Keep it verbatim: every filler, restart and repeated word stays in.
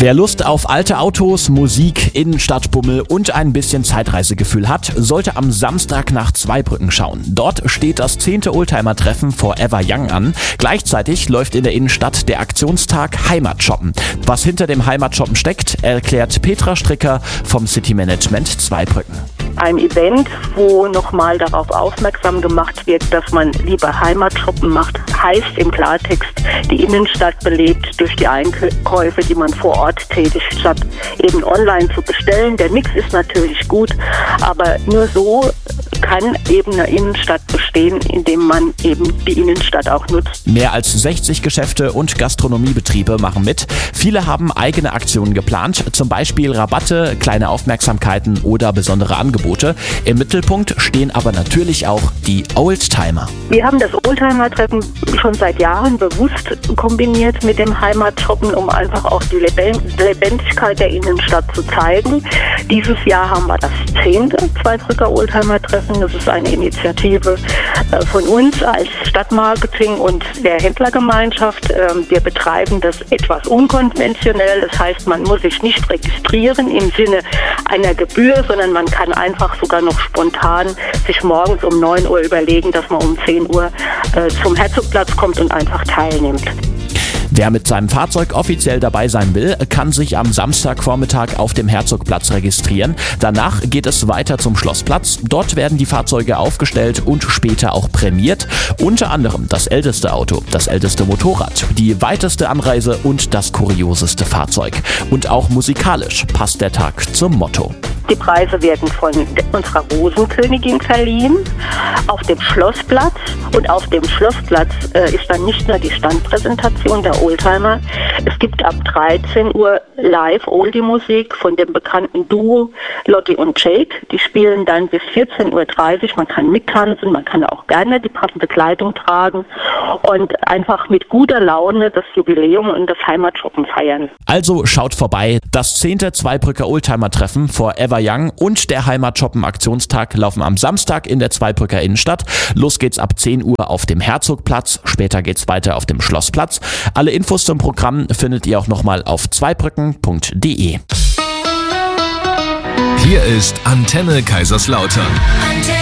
Wer Lust auf alte Autos, Musik, Innenstadtbummel und ein bisschen Zeitreisegefühl hat, sollte am Samstag nach Zweibrücken schauen. Dort steht das zehnte Oldtimer-Treffen Forever Young an. Gleichzeitig läuft in der Innenstadt der Aktionstag Heimatshoppen. Was hinter dem Heimatshoppen steckt, erklärt Petra Stricker vom City Management Zweibrücken. Ein Event, wo nochmal darauf aufmerksam gemacht wird, dass man lieber Heimatshoppen macht, heißt im Klartext, die Innenstadt belebt durch die Einkäufe, die man vor Ort tätigt, statt eben online zu bestellen. Der Mix ist natürlich gut, aber nur so kann eben eine Innenstadt bestehen, indem man eben die Innenstadt auch nutzt. Mehr als sechzig Geschäfte und Gastronomiebetriebe machen mit. Viele haben eigene Aktionen geplant, zum Beispiel Rabatte, kleine Aufmerksamkeiten oder besondere Angebote. Im Mittelpunkt stehen aber natürlich auch die Oldtimer. Wir haben das Oldtimer-Treffen schon seit Jahren bewusst kombiniert mit dem Heimatshoppen, um einfach auch die Lebendigkeit der Innenstadt zu zeigen. Dieses Jahr haben wir das zehnte Zweibrücker Oldtimer-Treffen. Das ist eine Initiative von uns als Stadtmarketing und der Händlergemeinschaft. Wir betreiben das etwas unkonventionell. Das heißt, man muss sich nicht registrieren im Sinne einer Gebühr, sondern man kann einfach sogar noch spontan sich morgens um neun Uhr überlegen, dass man um zehn Uhr zum Herzogplatz kommt und einfach teilnimmt. Wer mit seinem Fahrzeug offiziell dabei sein will, kann sich am Samstagvormittag auf dem Herzogplatz registrieren. Danach geht es weiter zum Schlossplatz. Dort werden die Fahrzeuge aufgestellt und später auch prämiert. Unter anderem das älteste Auto, das älteste Motorrad, die weiteste Anreise und das kurioseste Fahrzeug. Und auch musikalisch passt der Tag zum Motto. Die Preise werden von unserer Rosenkönigin verliehen auf dem Schlossplatz. Und auf dem Schlossplatz äh, ist dann nicht nur die Standpräsentation der Oldtimer. Es gibt ab dreizehn Uhr live Oldie-Musik von dem bekannten Duo Lotti und Jake. Die spielen dann bis vierzehn Uhr dreißig. Man kann mittanzen, man kann auch gerne die passende Kleidung tragen und einfach mit guter Laune das Jubiläum und das Heimatshoppen feiern. Also schaut vorbei. Das zehnte Zweibrücker Oldtimer-Treffen Forever Young und der Heimatshoppen-Aktionstag laufen am Samstag in der Zweibrücker Innenstadt. Los geht's ab zehn Uhr auf dem Herzogplatz. Später geht's weiter auf dem Schlossplatz. Alle Infos zum Programm findet ihr auch nochmal auf zweibrücken punkt de. Hier ist Antenne Kaiserslautern.